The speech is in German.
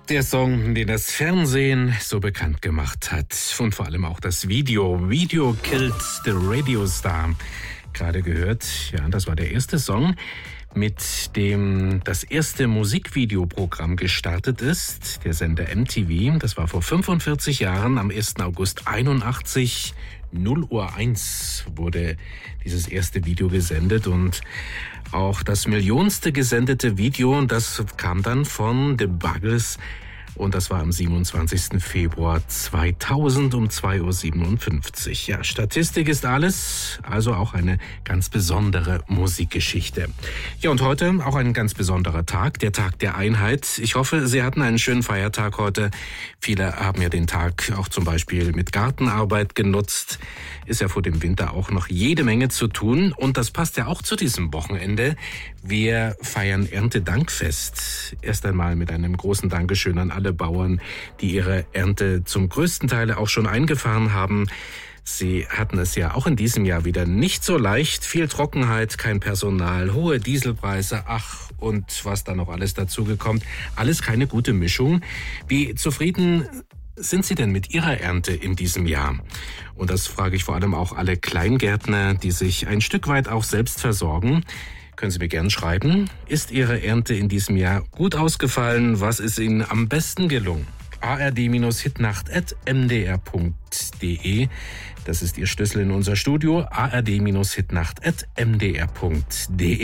Der Song, den das Fernsehen so bekannt gemacht hat und vor allem auch das Video. Video Killed the Radio Star. Gerade gehört, ja, das war der erste Song, mit dem das erste Musikvideoprogramm gestartet ist, der Sender MTV. Das war vor 45 Jahren, am 1. August 81, 0:01 wurde dieses erste Video gesendet und auch das millionste gesendete Video, das kam dann von The Buggles und das war am 27. Februar 2000 um 2:57 Uhr. Ja, Statistik ist alles, also auch eine ganz besondere Musikgeschichte. Ja, und heute auch ein ganz besonderer Tag, der Tag der Einheit. Ich hoffe, Sie hatten einen schönen Feiertag heute. Viele haben ja den Tag auch zum Beispiel mit Gartenarbeit genutzt. Ist ja vor dem Winter auch noch jede Menge zu tun. Und das passt ja auch zu diesem Wochenende. Wir feiern Erntedankfest. Erst einmal mit einem großen Dankeschön an alle Bauern, die ihre Ernte zum größten Teil auch schon eingefahren haben. Sie hatten es ja auch in diesem Jahr wieder nicht so leicht. Viel Trockenheit, kein Personal, hohe Dieselpreise, ach und was da noch alles dazugekommt. Alles keine gute Mischung. Wie zufrieden sind Sie denn mit Ihrer Ernte in diesem Jahr? Und das frage ich vor allem auch alle Kleingärtner, die sich ein Stück weit auch selbst versorgen. Können Sie mir gerne schreiben. Ist Ihre Ernte in diesem Jahr gut ausgefallen? Was ist Ihnen am besten gelungen? ard-hitnacht@mdr.de. Das ist Ihr Schlüssel in unser Studio. ard-hitnacht@mdr.de.